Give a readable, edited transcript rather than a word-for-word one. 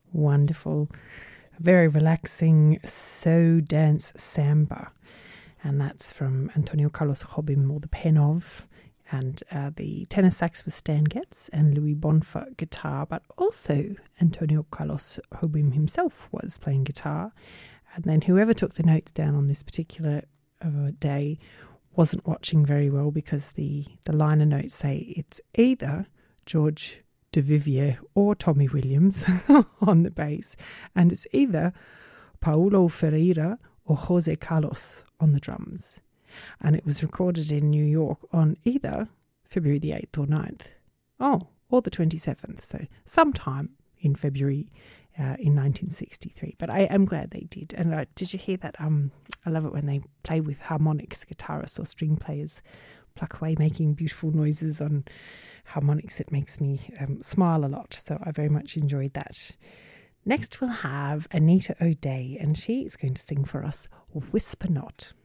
Wonderful. Very relaxing So Dance Samba. And that's from Antonio Carlos Jobim, or The Pen Of. And the tenor sax was Stan Getz and Louis Bonfa guitar, but also Antonio Carlos Jobim himself was playing guitar. And then whoever took the notes down on this particular day wasn't watching very well, because the liner notes say it's either George Duvivier or Tommy Williams on the bass, and it's either Paulo Ferreira or Jose Carlos on the drums. And it was recorded in New York on either February the 8th or 9th. Or the 27th. So sometime in February in 1963. But I am glad they did. And did you hear that? I love it when they play with harmonics, guitarists or string players pluck away making beautiful noises on harmonics. It makes me smile a lot. So I very much enjoyed that. Next we'll have Anita O'Day, and she is going to sing for us Whisper Not.